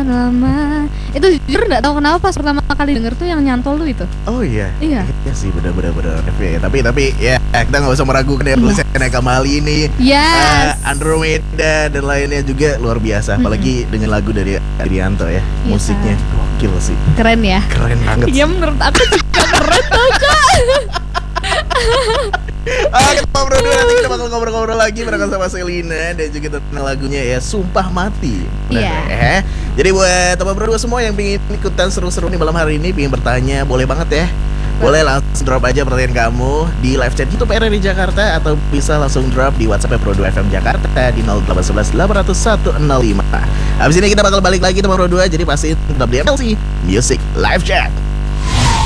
lama. Itu jujur nggak tahu kenapa pas pertama kali denger tuh yang nyantol tuh itu. Oh iya. Iya. Iya sih bener. Tapi ya kita nggak usah meragukan ya tulisannya Kamali ini. Yes. Andromeda dan lainnya juga luar biasa. Apalagi dengan lagu dari Adrianto ya. Musiknya gokil sih. Keren ya. Keren banget. Ya menurut aku juga keren tuh Kak. Oke, Papa Bro 2 nanti kita bakal ngobrol-ngobrol lagi bareng sama Selina dan juga tentang lagunya ya Sumpah Mati. Iya. Jadi buat Papa Bro 2 semua yang pengen ikutan seru-seru nih malam hari ini, pengen bertanya, boleh banget ya. Boleh langsung drop aja pertanyaan kamu di live chat YouTube RRI Jakarta atau bisa langsung drop di WhatsApp Pro 2 FM Jakarta di 0811 800 105. Habis ini kita bakal balik lagi Papa Bro 2, jadi pasti tetap di MLC Music Live Chat.